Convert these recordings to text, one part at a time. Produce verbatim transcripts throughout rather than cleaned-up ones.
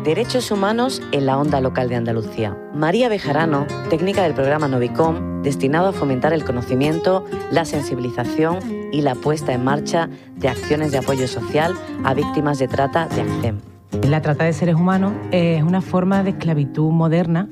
Derechos humanos en la onda local de Andalucía. María Bejarano, técnica del programa Novicom, destinado a fomentar el conocimiento, la sensibilización y la puesta en marcha de acciones de apoyo social a víctimas de trata de ACCEM. La trata de seres humanos es una forma de esclavitud moderna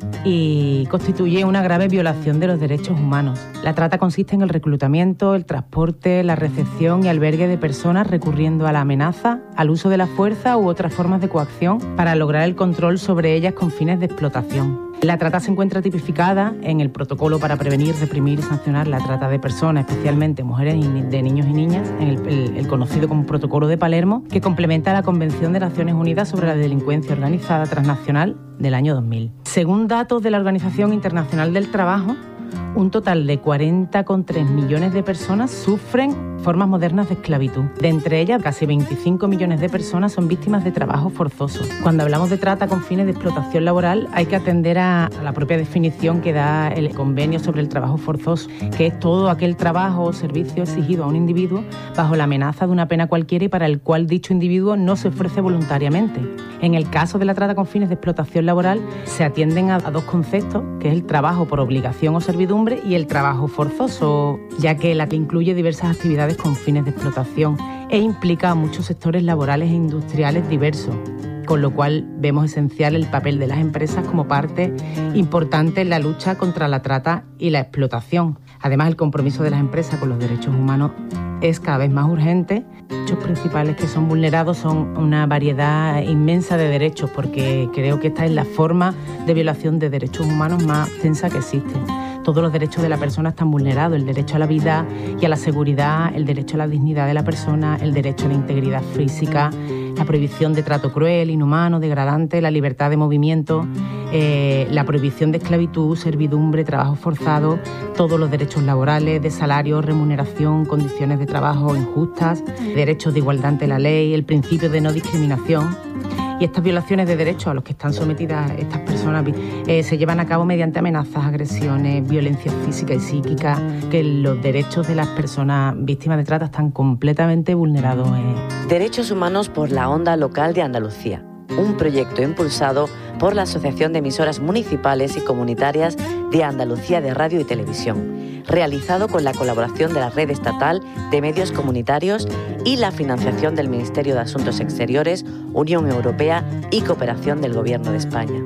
y constituye una grave violación de los derechos humanos. La trata consiste en el reclutamiento, el transporte, la recepción y albergue de personas recurriendo a la amenaza, al uso de la fuerza u otras formas de coacción para lograr el control sobre ellas con fines de explotación. La trata se encuentra tipificada en el Protocolo para prevenir, reprimir y sancionar la trata de personas, especialmente mujeres y de niños y niñas, en el, el, el conocido como Protocolo de Palermo, que complementa la Convención de Naciones Unidas sobre la Delincuencia Organizada Transnacional del año dos mil. Según datos de la Organización Internacional del Trabajo, un total de cuarenta coma tres millones de personas sufren formas modernas de esclavitud. De entre ellas, casi veinticinco millones de personas son víctimas de trabajo forzoso. Cuando hablamos de trata con fines de explotación laboral, hay que atender a la propia definición que da el Convenio sobre el Trabajo Forzoso, que es todo aquel trabajo o servicio exigido a un individuo bajo la amenaza de una pena cualquiera y para el cual dicho individuo no se ofrece voluntariamente. En el caso de la trata con fines de explotación laboral, se atienden a, a dos conceptos, que es el trabajo por obligación o servidumbre y el trabajo forzoso, ya que la que incluye diversas actividades con fines de explotación e implica a muchos sectores laborales e industriales diversos, con lo cual vemos esencial el papel de las empresas como parte importante en la lucha contra la trata y la explotación. Además, el compromiso de las empresas con los derechos humanos es cada vez más urgente. Los derechos principales que son vulnerados son una variedad inmensa de derechos, porque creo que esta es la forma de violación de derechos humanos más extensa que existe. Todos los derechos de la persona están vulnerados: el derecho a la vida y a la seguridad, el derecho a la dignidad de la persona, el derecho a la integridad física, la prohibición de trato cruel, inhumano, degradante, la libertad de movimiento, eh, la prohibición de esclavitud, servidumbre, trabajo forzado, todos los derechos laborales, de salario, remuneración, condiciones de trabajo injustas, derechos de igualdad ante la ley, el principio de no discriminación. Y estas violaciones de derechos a los que están sometidas estas personas eh, se llevan a cabo mediante amenazas, agresiones, violencia física y psíquica, que los derechos de las personas víctimas de trata están completamente vulnerados. Eh. Derechos humanos por la onda local de Andalucía, un proyecto impulsado por la Asociación de Emisoras Municipales y Comunitarias de Andalucía de Radio y Televisión, realizado con la colaboración de la Red Estatal de Medios Comunitarios y la financiación del Ministerio de Asuntos Exteriores, Unión Europea y Cooperación del Gobierno de España.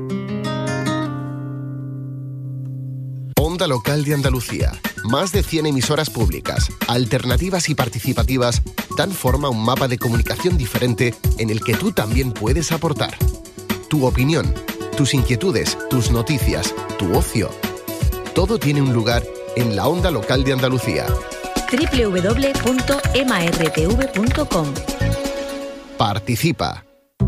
Onda Local de Andalucía. Más de cien emisoras públicas, alternativas y participativas dan forma a un mapa de comunicación diferente en el que tú también puedes aportar. Tu opinión, tus inquietudes, tus noticias, tu ocio. Todo tiene un lugar en la Onda Local de Andalucía. doble u doble u doble u punto ema erre te ve punto com. Participa.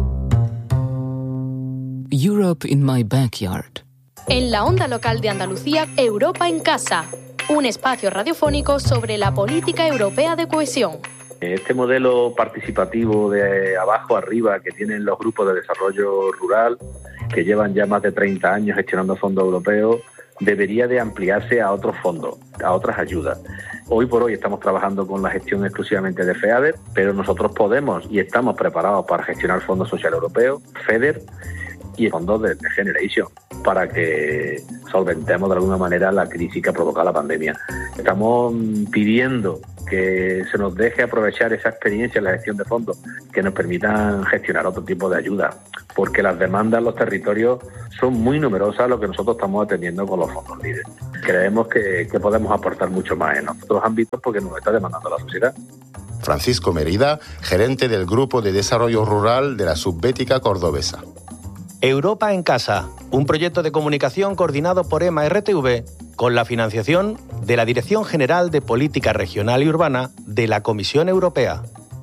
Europe in my backyard. En la Onda Local de Andalucía, Europa en Casa, un espacio radiofónico sobre la política europea de cohesión. Este modelo participativo de abajo arriba que tienen los grupos de desarrollo rural, que llevan ya más de treinta años gestionando fondos europeos, debería de ampliarse a otros fondos, a otras ayudas. Hoy por hoy estamos trabajando con la gestión exclusivamente de FEADER, pero nosotros podemos y estamos preparados para gestionar fondos sociales europeos, FEDER y fondos de, de Generation, para que solventemos de alguna manera la crisis que ha provocado la pandemia. Estamos pidiendo que se nos deje aprovechar esa experiencia en la gestión de fondos que nos permitan gestionar otro tipo de ayuda, porque las demandas en los territorios son muy numerosas a lo que nosotros estamos atendiendo con los fondos líderes. Creemos que, que podemos aportar mucho más en otros ámbitos porque nos está demandando la sociedad. Francisco Merida, gerente del Grupo de Desarrollo Rural de la Subbética Cordobesa. Europa en Casa, un proyecto de comunicación coordinado por EMA R T V con la financiación de la Dirección General de Política Regional y Urbana de la Comisión Europea.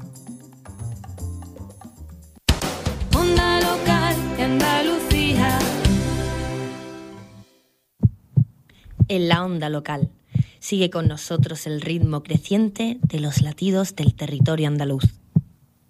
Onda Local de Andalucía. En la Onda Local sigue con nosotros el ritmo creciente de los latidos del territorio andaluz.